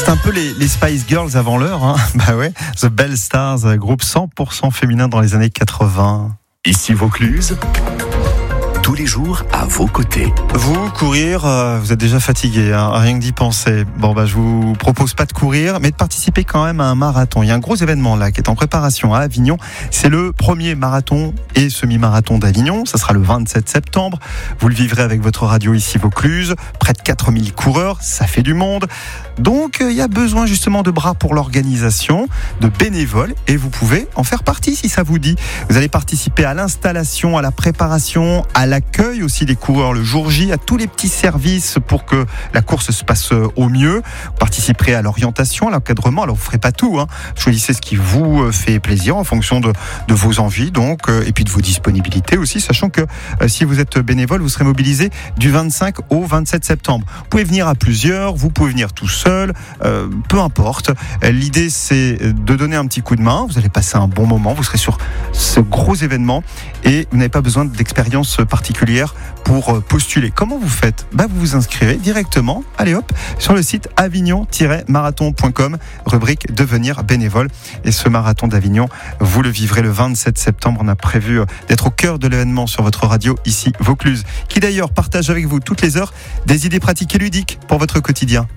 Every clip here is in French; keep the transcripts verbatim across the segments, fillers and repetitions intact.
C'est un peu les, les Spice Girls avant l'heure, hein. Bah ouais, The Belle Stars, groupe cent pour cent féminin dans les années quatre-vingts. Ici Vaucluse, tous les jours à vos côtés. Vous, courir, euh, vous êtes déjà fatigué, hein, rien que d'y penser. Bon, bah, je vous propose pas de courir, mais de participer quand même à un marathon. Il y a un gros événement là qui est en préparation à Avignon. C'est le premier marathon et semi-marathon d'Avignon. Ça sera le vingt-sept septembre. Vous le vivrez avec votre radio ici Vaucluse. Près de quatre mille coureurs, ça fait du monde. Donc, il y a besoin justement de bras pour l'organisation, de bénévoles, et vous pouvez en faire partie si ça vous dit. Vous allez participer à l'installation, à la préparation, à l'accueil aussi des coureurs le jour J, à tous les petits services pour que la course se passe au mieux. Vous participerez à l'orientation, à l'encadrement. Alors, vous ne ferez pas tout, hein. Choisissez ce qui vous fait plaisir en fonction de, de vos envies, donc, et puis de vos disponibilités aussi, sachant que euh, si vous êtes bénévole, vous serez mobilisé du vingt-cinq au vingt-sept septembre. Vous pouvez venir à plusieurs, vous pouvez venir tout seul. Euh, peu importe. L'idée, c'est de donner un petit coup de main. Vous allez passer un bon moment. Vous serez sur ce gros événement et vous n'avez pas besoin d'expérience particulière pour postuler. Comment vous faites ? Bah, vous vous inscrivez directement, allez hop, sur le site avignon tiret marathon point com, rubrique devenir bénévole. Et ce marathon d'Avignon, vous le vivrez le vingt-sept septembre. On a prévu d'être au cœur de l'événement sur votre radio ici Vaucluse, qui d'ailleurs partage avec vous toutes les heures des idées pratiques et ludiques pour votre quotidien.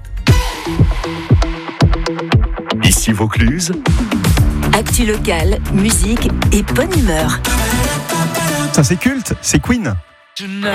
Ici Vaucluse, actu locale, musique et bonne humeur. Ça c'est culte, c'est Queen.